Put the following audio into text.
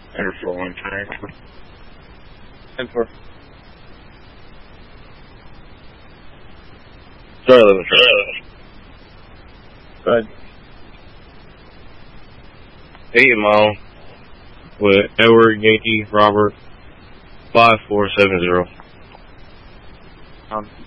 Enter 413. 10-4. Sorry, 11, sorry. Go ahead. 8 Mile with Edward, Yankee, Robert, 5470.